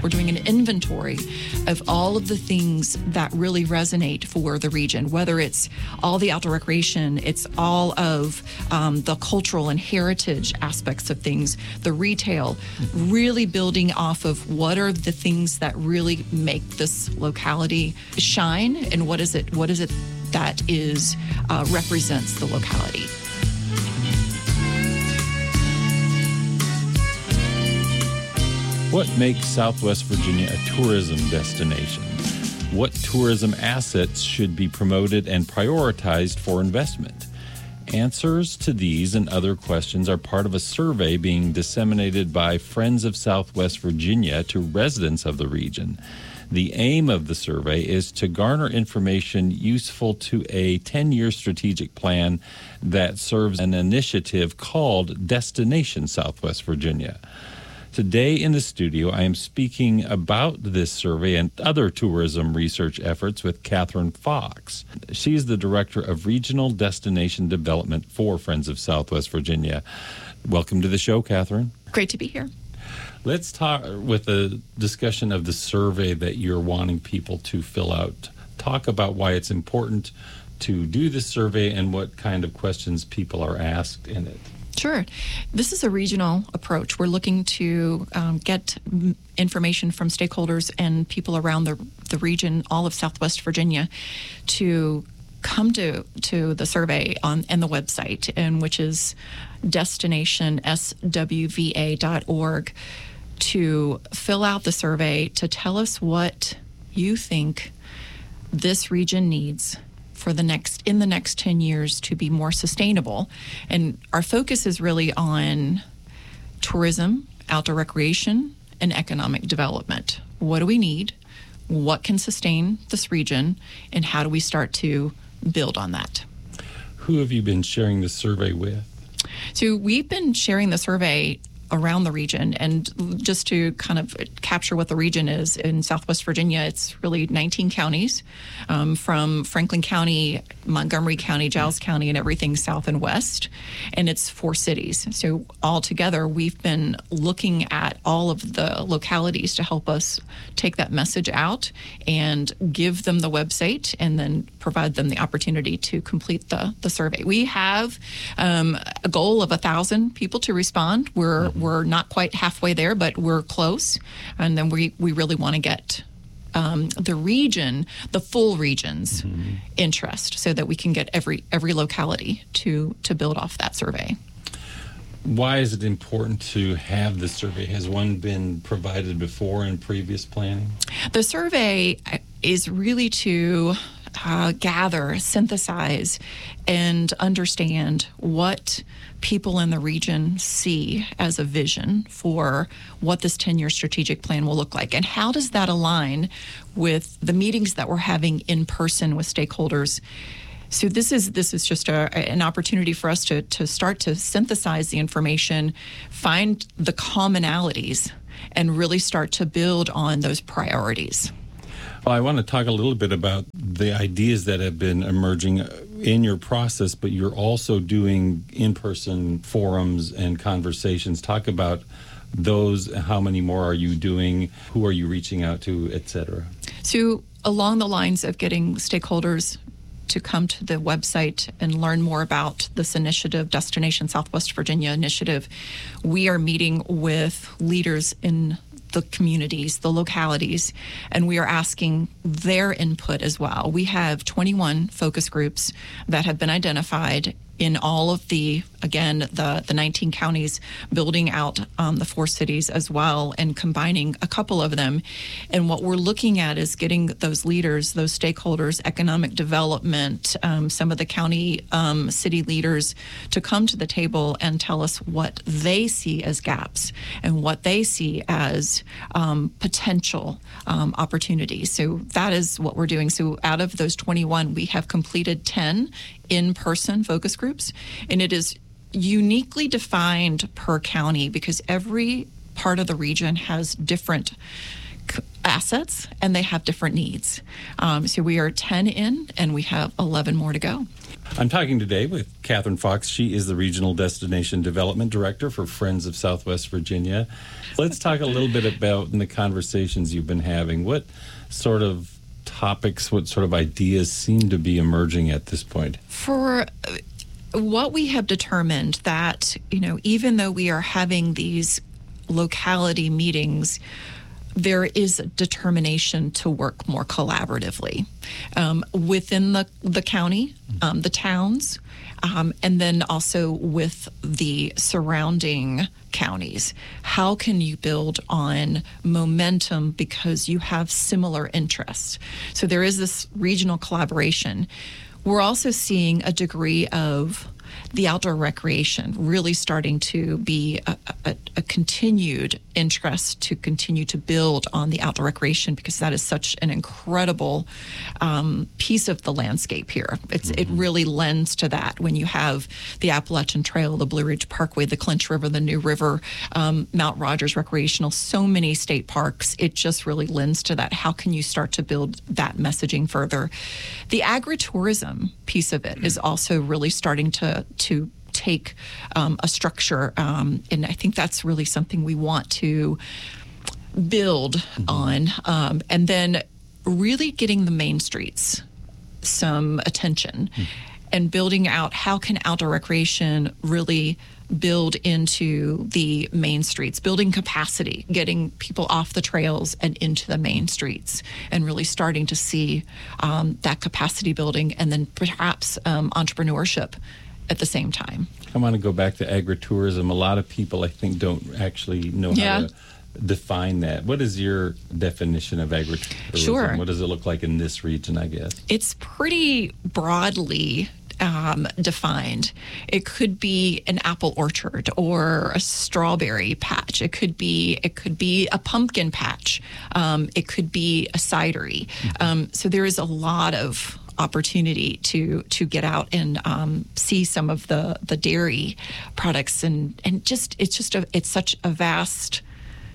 We're doing an inventory of all of the things that really resonate for the region, whether it's all the outdoor recreation, it's all of the cultural and heritage aspects of things, the retail, really building off of what are the things that really make this locality shine, and what is it that is represents the locality. What makes Southwest Virginia a tourism destination? What tourism assets should be promoted and prioritized for investment? Answers to these and other questions are part of a survey being disseminated by Friends of Southwest Virginia to residents of the region. The aim of the survey is to garner information useful to a 10-year strategic plan that serves an initiative called Destination Southwest Virginia. Today in the studio, I am speaking about this survey and other tourism research efforts with Catherine Fox. She is the Director of Regional Destination Development for Friends of Southwest Virginia. Welcome to the show, Catherine. Great to be here. Let's start with a discussion of the survey that you're wanting people to fill out. Talk about why it's important to do this survey and what kind of questions people are asked in it. Sure. This is a regional approach. We're looking to get information from stakeholders and people around the region, all of Southwest Virginia, to come to the survey and the website, and which is destinationswva.org, to fill out the survey to tell us what you think this region needs for the next 10 years to be more sustainable. And our focus is really on tourism, outdoor recreation, and economic development. What do we need? What can sustain this region? And how do we start to build on that? Who have you been sharing the survey with? So we've been sharing the survey around the region, and just to kind of capture what the region is in Southwest Virginia, it's really 19 counties, from Franklin County, Montgomery County, Giles County, and everything south and west, and it's 4 cities. So all together, we've been looking at all of the localities to help us take that message out and give them the website, and then provide them the opportunity to complete the survey. We have a goal of 1,000 people to respond. We're not quite halfway there, but we're close. And then we really want to get the region, the full region's interest, so that we can get every locality to build off that survey. Why is it important to have this survey? Has one been provided before in previous planning? The survey is really to gather, synthesize, and understand what people in the region see as a vision for what this 10-year strategic plan will look like. And how does that align with the meetings that we're having in person with stakeholders? So this is just an opportunity for us to start to synthesize the information, find the commonalities, and really start to build on those priorities. Well, I want to talk a little bit about the ideas that have been emerging in your process, but you're also doing in-person forums and conversations. Talk about those. How many more are you doing? Who are you reaching out to, et cetera? So along the lines of getting stakeholders to come to the website and learn more about this initiative, Destination Southwest Virginia initiative, we are meeting with leaders in the communities, the localities, and we are asking their input as well. We have 21 focus groups that have been identified in all of the 19 counties, building out the 4 cities as well, and combining a couple of them. And what we're looking at is getting those leaders, those stakeholders, economic development, some of the county city leaders to come to the table and tell us what they see as gaps and what they see as potential opportunities. So that is what we're doing. So out of those 21, we have completed 10 in-person focus groups, and it is uniquely defined per county because every part of the region has different assets, and they have different needs. So we are 10 in, and we have 11 more to go. I'm talking today with Catherine Fox. She is the Regional Destination Development Director for Friends of Southwest Virginia. Let's talk a little bit about the conversations you've been having. What sort of topics, what sort of ideas seem to be emerging at this point? For what we have determined that, even though we are having these locality meetings, there is a determination to work more collaboratively within the county, the towns, and then also with the surrounding counties. How can you build on momentum because you have similar interests? So there is this regional collaboration. We're also seeing a degree of the outdoor recreation really starting to be a continued interest to continue to build on the outdoor recreation, because that is such an incredible piece of the landscape here. It really lends to that when you have the Appalachian Trail, the Blue Ridge Parkway, the Clinch River, the New River, Mount Rogers Recreational, so many state parks. It just really lends to that. How can you start to build that messaging further? The agritourism piece of it is also really starting to take a structure, and I think that's really something we want to build on, and then really getting the main streets some attention and building out how can outdoor recreation really build into the main streets, building capacity, getting people off the trails and into the main streets, and really starting to see that capacity building, and then perhaps entrepreneurship at the same time. I want to go back to agritourism. A lot of people, I think, don't actually know how to define that. What is your definition of agritourism? Sure. What does it look like in this region, I guess? It's pretty broadly defined. It could be an apple orchard or a strawberry patch. It could be a pumpkin patch. It could be a cidery. So there is a lot of opportunity to get out and see some of the dairy products, and it's such a vast.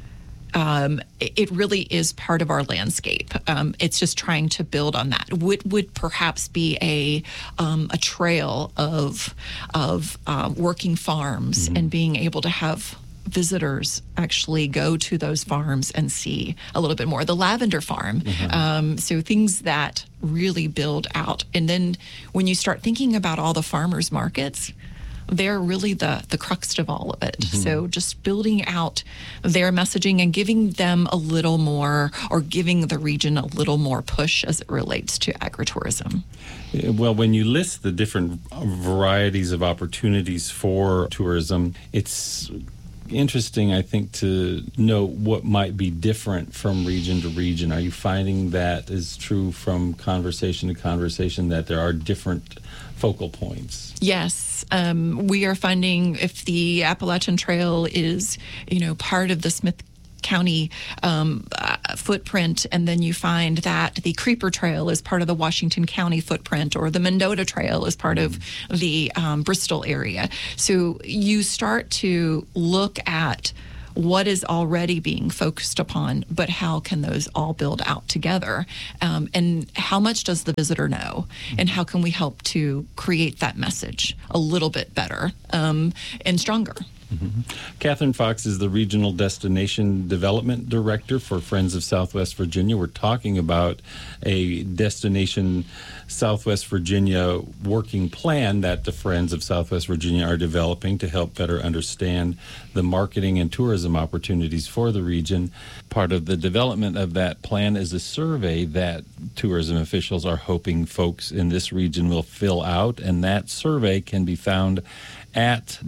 It really is part of our landscape. It's just trying to build on that. Would perhaps be a trail of working farms and being able to have visitors actually go to those farms and see a little bit more. The lavender farm, so things that really build out. And then when you start thinking about all the farmers markets, they're really the crux of all of it. So just building out their messaging and giving them a little more, or giving the region a little more push as it relates to agritourism. Well, when you list the different varieties of opportunities for tourism, it's interesting, I think, to know what might be different from region to region. Are you finding that is true from conversation to conversation, that there are different focal points? Yes. We are finding if the Appalachian Trail is, part of the Smith County footprint, and then you find that the Creeper Trail is part of the Washington County footprint, or the Mendota Trail is part of the Bristol area. So you start to look at what is already being focused upon, but how can those all build out together? And how much does the visitor know? And how can we help to create that message a little bit better and stronger? Catherine Fox is the Regional Destination Development Director for Friends of Southwest Virginia. We're talking about a Destination Southwest Virginia working plan that the Friends of Southwest Virginia are developing to help better understand the marketing and tourism opportunities for the region. Part of the development of that plan is a survey that tourism officials are hoping folks in this region will fill out, and that survey can be found at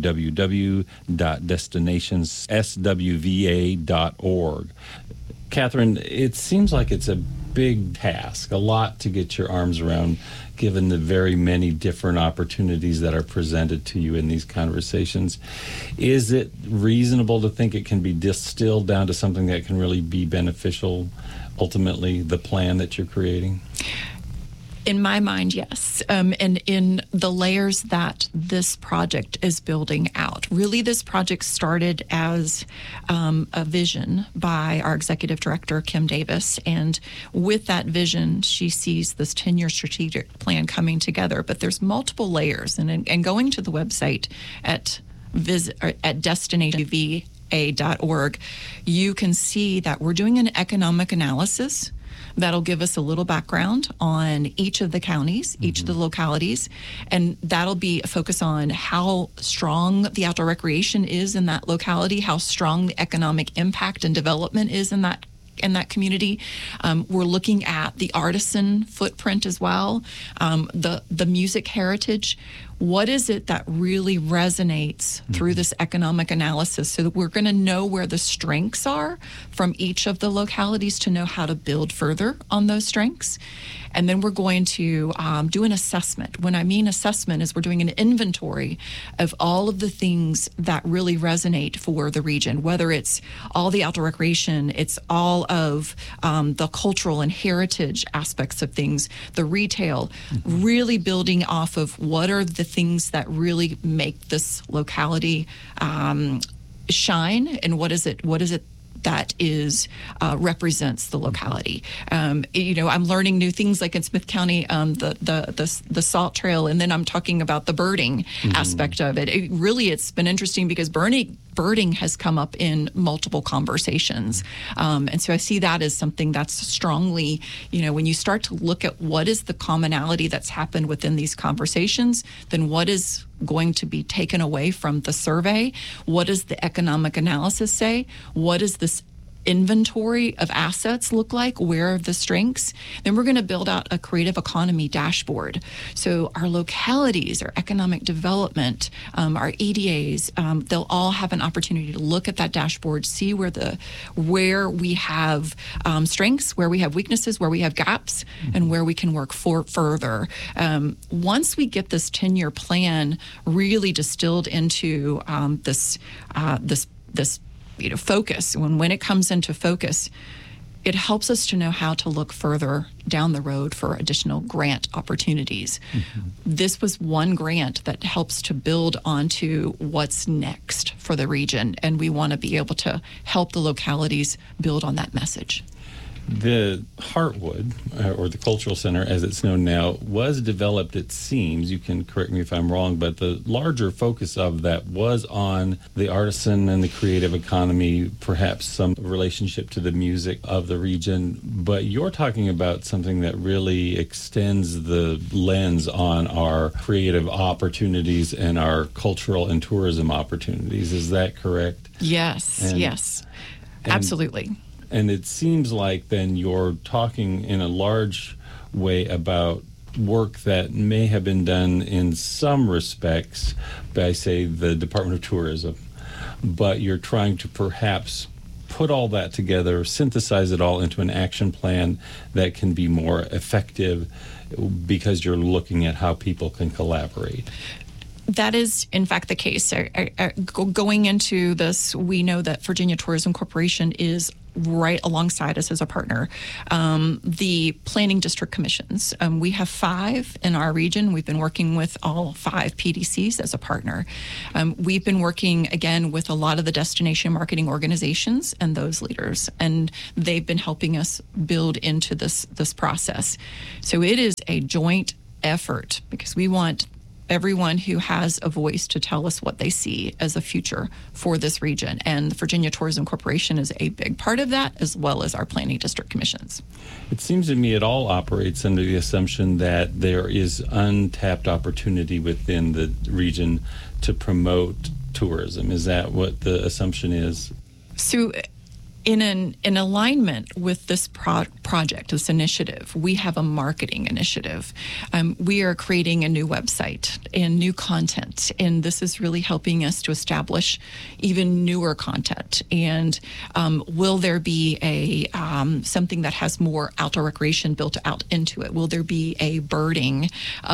www.destinationsswva.org. Catherine, it seems like it's a big task, a lot to get your arms around, given the very many different opportunities that are presented to you in these conversations. Is it reasonable to think it can be distilled down to something that can really be beneficial, ultimately, the plan that you're creating? In my mind, yes. And in the layers that this project is building out. Really, this project started as a vision by our executive director, Kim Davis. And with that vision, she sees this 10-year strategic plan coming together. But there's multiple layers. And going to the website at destinationuva.org, you can see that we're doing an economic analysis that'll give us a little background on each of the counties, each of the localities, and that'll be a focus on how strong the outdoor recreation is in that locality, how strong the economic impact and development is in that community. We're looking at the artisan footprint as well, the music heritage. What is it that really resonates through this economic analysis, so that we're going to know where the strengths are from each of the localities to know how to build further on those strengths. And then we're going to do an assessment. When I mean assessment, is we're doing an inventory of all of the things that really resonate for the region, whether it's all the outdoor recreation, it's all of the cultural and heritage aspects of things, the retail, really building off of what are the things that really make this locality shine, and what is it that is represents the locality. I'm learning new things, like in Smith County, the salt trail, and then I'm talking about the birding aspect of it. It's been interesting because birding has come up in multiple conversations. And so I see that as something that's strongly, when you start to look at what is the commonality that's happened within these conversations, then what is going to be taken away from the survey? What does the economic analysis say? What does this inventory of assets look like? Where are the strengths? Then we're going to build out a creative economy dashboard. So our localities, our economic development, our EDAs, they'll all have an opportunity to look at that dashboard, see where we have strengths, where we have weaknesses, where we have gaps, and where we can work further. Once we get this 10-year plan really distilled into this focus, when it comes into focus, it helps us to know how to look further down the road for additional grant opportunities. This was one grant that helps to build onto what's next for the region, and we want to be able to help the localities build on that message. The Heartwood, or the Cultural Center as it's known now, was developed, it seems, you can correct me if I'm wrong, but the larger focus of that was on the artisan and the creative economy, perhaps some relationship to the music of the region. But you're talking about something that really extends the lens on our creative opportunities and our cultural and tourism opportunities. Is that correct? Yes, yes, absolutely. And it seems like then you're talking in a large way about work that may have been done in some respects by, say, the Department of Tourism, but you're trying to perhaps put all that together, synthesize it all into an action plan that can be more effective because you're looking at how people can collaborate. That is, in fact, the case. Going into this, we know that Virginia Tourism Corporation is right alongside us as a partner. The planning district commissions, we have 5 in our region. We've been working with all 5 PDCs as a partner. We've been working, again, with a lot of the destination marketing organizations and those leaders, and they've been helping us build into this process. So it is a joint effort because we want everyone who has a voice to tell us what they see as a future for this region. And the Virginia Tourism Corporation is a big part of that, as well as our planning district commissions. It seems to me it all operates under the assumption that there is untapped opportunity within the region to promote tourism. Is that what the assumption is? So in alignment with this project, this initiative, we have a marketing initiative. We are creating a new website and new content, and this is really helping us to establish even newer content. And will there be a something that has more outdoor recreation built out into it? Will there be a birding,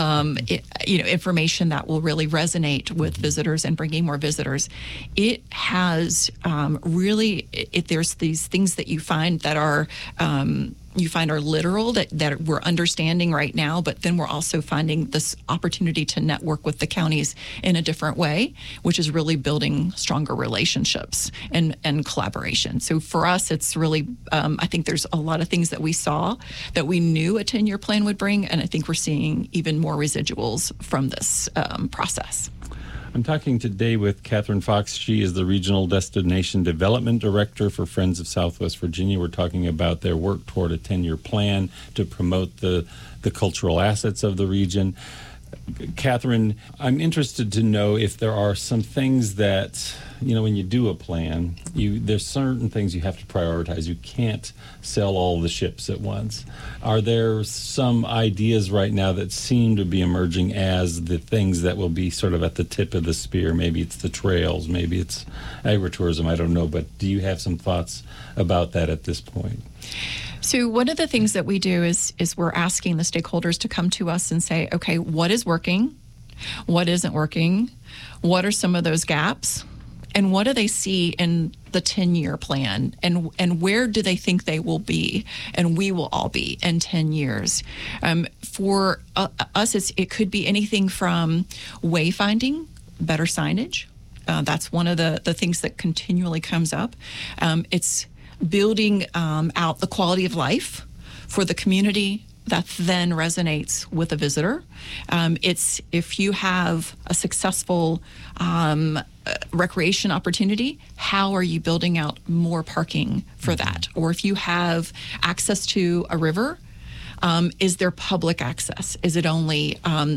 information that will really resonate with visitors and bringing more visitors? It has there's these things that you find that are you find are literal that we're understanding right now, but then we're also finding this opportunity to network with the counties in a different way, which is really building stronger relationships and collaboration. So for us, it's really, I think there's a lot of things that we saw that we knew a 10-year plan would bring, and I think we're seeing even more residuals from this process. I'm talking today with Catherine Fox. She is the Regional Destination Development Director for Friends of Southwest Virginia. We're talking about their work toward a 10-year plan to promote the cultural assets of the region. Catherine, I'm interested to know if there are some things that, when you do a plan, there's certain things you have to prioritize. You can't sell all the ships at once. Are there some ideas right now that seem to be emerging as the things that will be sort of at the tip of the spear? Maybe it's the trails, maybe it's agritourism, I don't know. But do you have some thoughts about that at this point? So one of the things that we do is we're asking the stakeholders to come to us and say, okay, what is working? What isn't working? What are some of those gaps? And what do they see in the 10-year plan? And where do they think they will be and we will all be in 10 years? For us, it could be anything from wayfinding, better signage. That's one of the things that continually comes up. It's building out the quality of life for the community that then resonates with a visitor. It's if you have a successful recreation opportunity, how are you building out more parking for that? Or if you have access to a river, is there public access? Is it only,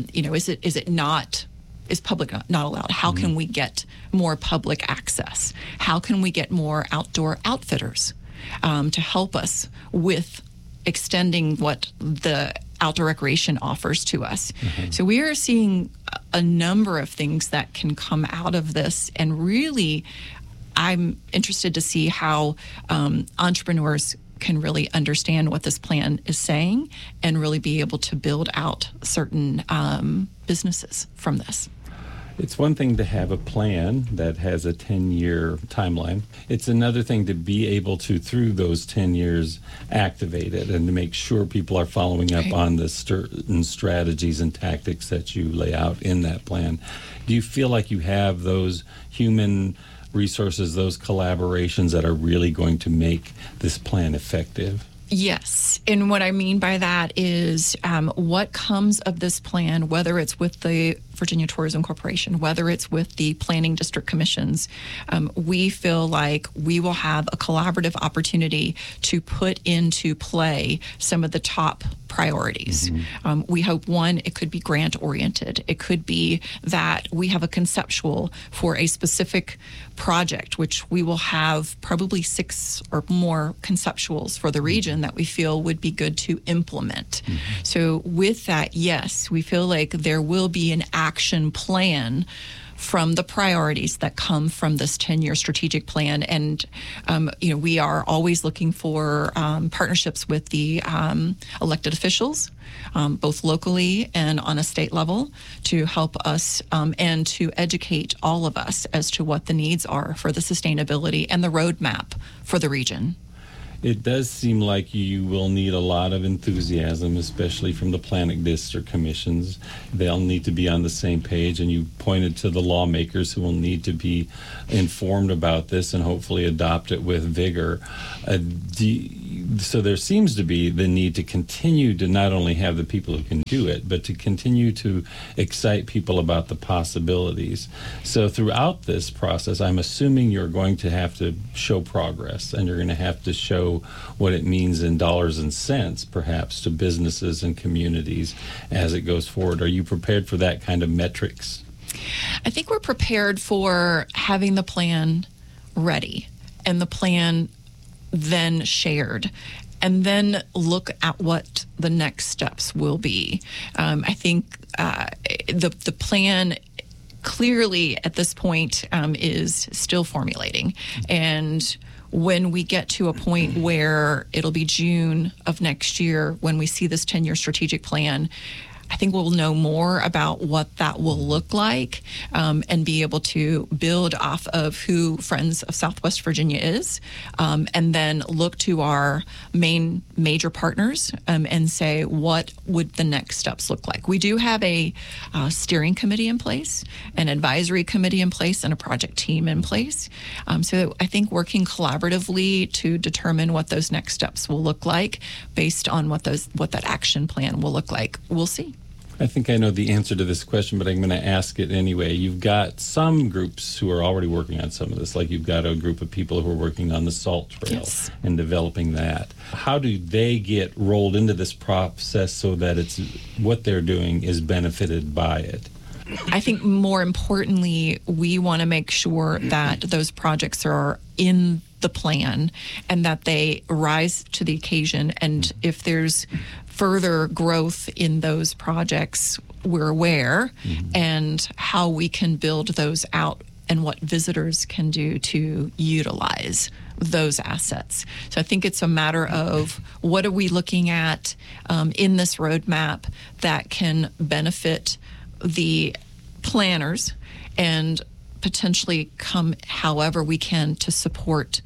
is public not allowed? How can we get more public access? How can we get more outdoor outfitters to help us with extending what the outdoor recreation offers to us? So we are seeing a number of things that can come out of this, and really I'm interested to see how entrepreneurs can really understand what this plan is saying and really be able to build out certain businesses from this. It's one thing to have a plan that has a 10-year timeline. It's another thing to be able to, through those 10 years, activate it and to make sure people are following up on the certain strategies and tactics that you lay out in that plan. Do you feel like you have those human resources, those collaborations that are really going to make this plan effective? Yes. And what I mean by that is what comes of this plan, whether it's with the Virginia Tourism Corporation, whether it's with the planning district commissions, we feel like we will have a collaborative opportunity to put into play some of the top priorities. We hope, one, it could be grant oriented. It could be that we have a conceptual for a specific project, which we will have probably 6 or more conceptuals for the region that we feel would be good to implement. So with that, yes, we feel like there will be an action plan from the priorities that come from this 10-year strategic plan. And, we are always looking for partnerships with the elected officials, both locally and on a state level, to help us and to educate all of us as to what the needs are for the sustainability and the roadmap for the region. It does seem like you will need a lot of enthusiasm, especially from the planning district commissions. They'll need to be on the same page, and you pointed to the lawmakers who will need to be informed about this and hopefully adopt it with vigor. So there seems to be the need to continue to not only have the people who can do it, but to continue to excite people about the possibilities. So throughout this process, I'm assuming you're going to have to show progress, and you're going to have to show what it means in dollars and cents, perhaps, to businesses and communities as it goes forward. Are you prepared for that kind of metrics? I think we're prepared for having the plan ready and the plan then shared, and then look at what the next steps will be. I think the plan clearly at this point is still formulating, and when we get to a point where it'll be June of next year when we see this 10-year strategic plan, I think we'll know more about what that will look like, and be able to build off of who Friends of Southwest Virginia is, and then look to our main major partners and say, what would the next steps look like? We do have a steering committee in place, an advisory committee in place, and a project team in place. So I think working collaboratively to determine what those next steps will look like based on what that action plan will look like. We'll see. I think I know the answer to this question, but I'm going to ask it anyway. You've got some groups who are already working on some of this, like you've got a group of people who are working on the SALT Trail and developing that. How do they get rolled into this process so that it's what they're doing is benefited by it? I think more importantly, we want to make sure that those projects are in the plan and that they rise to the occasion. And if there's further growth in those projects, we're aware, and how we can build those out and what visitors can do to utilize those assets. So I think it's a matter of what are we looking at in this roadmap that can benefit the planners and potentially come however we can to support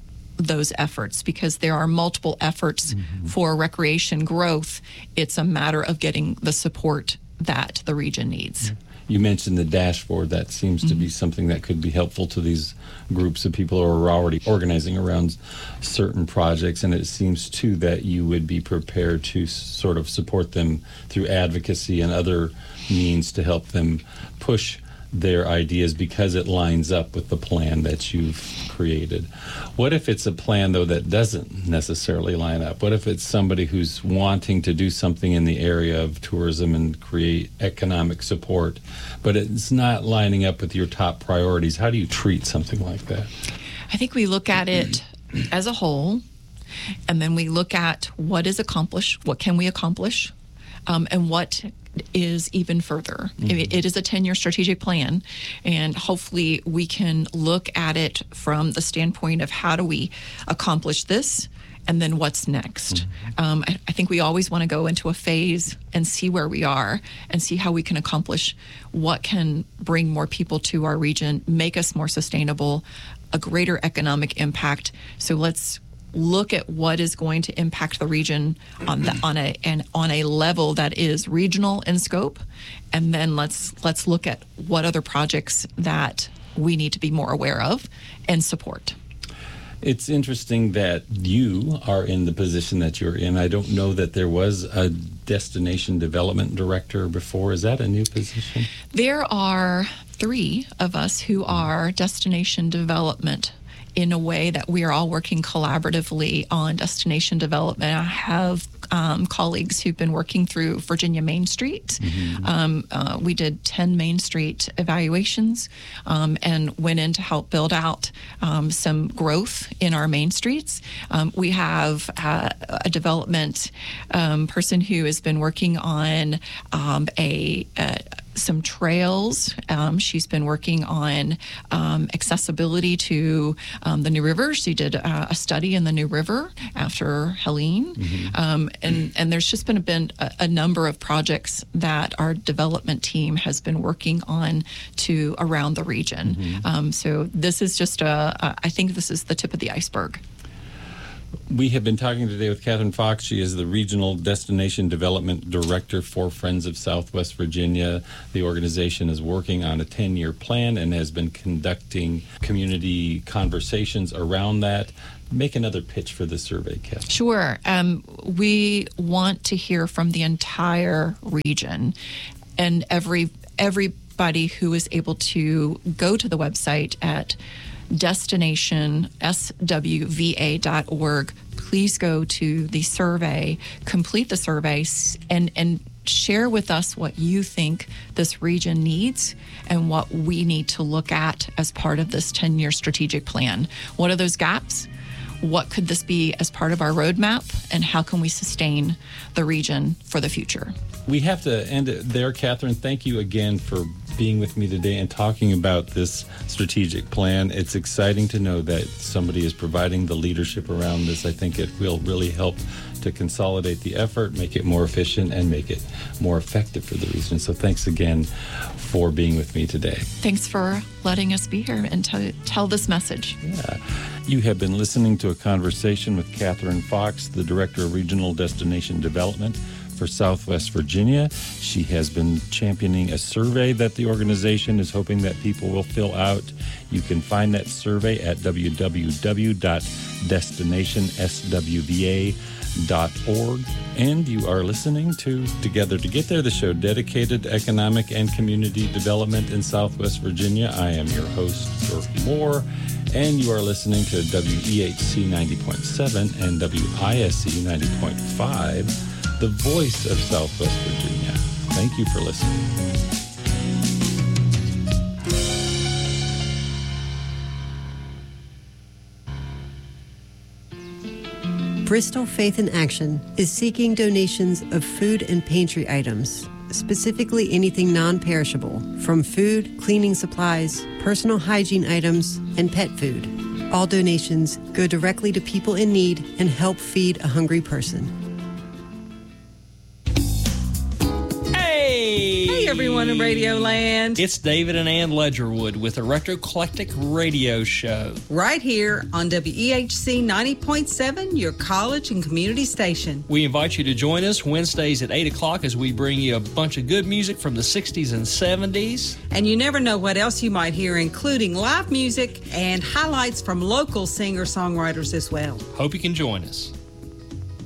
those efforts, because there are multiple efforts for recreation growth. It's a matter of getting the support that the region needs. You mentioned the dashboard. That seems to be something that could be helpful to these groups of people who are already organizing around certain projects, and it seems too that you would be prepared to sort of support them through advocacy and other means to help them push their ideas because it lines up with the plan that you've created. What if it's a plan, though, that doesn't necessarily line up? What if it's somebody who's wanting to do something in the area of tourism and create economic support, but it's not lining up with your top priorities? How do you treat something like that? I think we look at it as a whole, and then we look at what is accomplished, what can we accomplish, and what is even further. It is a 10-year strategic plan, and hopefully we can look at it from the standpoint of how do we accomplish this, and then what's next. I think we always want to go into a phase and see where we are and see how we can accomplish what can bring more people to our region, make us more sustainable, a greater economic impact. So let's look at what is going to impact the region on a level that is regional in scope, and then let's look at what other projects that we need to be more aware of and support. It's interesting that you are in the position that you're in. I don't know that there was a destination development director before. Is that a new position? There are 3 of us who are destination development in a way that we are all working collaboratively on destination development. I have colleagues who've been working through Virginia Main Street. We did 10 Main Street evaluations and went in to help build out some growth in our main streets. We have a development person who has been working on some trails. She's been working on accessibility to the New River. She did a study in the New River after Helene. And there's just been a number of projects that our development team has been working on to around the region. So this is just I think this is the tip of the iceberg. We have been talking today with Catherine Fox. She is the Regional Destination Development Director for Friends of Southwest Virginia. The organization is working on a 10-year plan and has been conducting community conversations around that. Make another pitch for the survey, Catherine. Sure. We want to hear from the entire region and everybody who is able to go to the website at destinationswva.org. Please go to the survey, complete the survey, and share with us what you think this region needs and what we need to look at as part of this 10-year strategic plan. What are those gaps? what could this be as part of our roadmap, and how can we sustain the region for the future. We have to end it there, Catherine. Thank you again for being with me today and talking about this strategic plan. It's exciting to know that somebody is providing the leadership around this. I think it will really help to consolidate the effort, make it more efficient, and make it more effective for the region. So thanks again for being with me today. Thanks for letting us be here and tell this message. Yeah. You have been listening to a conversation with Catherine Fox, the Director of Regional Destination Development for Southwest Virginia. She has been championing a survey that the organization is hoping that people will fill out. You can find that survey at www.destinationswva.org. And you are listening to Together to Get There, the show dedicated to economic and community development in Southwest Virginia. I am your host, Dirk Moore, and you are listening to WEHC 90.7 and WISC 90.5, the voice of Southwest Virginia. Thank you for listening. Bristol Faith in Action is seeking donations of food and pantry items, specifically anything non-perishable, from food, cleaning supplies, personal hygiene items, and pet food. All donations go directly to people in need and help feed a hungry person. Hey everyone in Radio Land. It's David and Ann Ledgerwood with the Retro Eclectic Radio Show. Right here on WEHC 90.7, your college and community station. We invite you to join us Wednesdays at 8 o'clock as we bring you a bunch of good music from the 60s and 70s. And you never know what else you might hear, including live music and highlights from local singer-songwriters as well. Hope you can join us.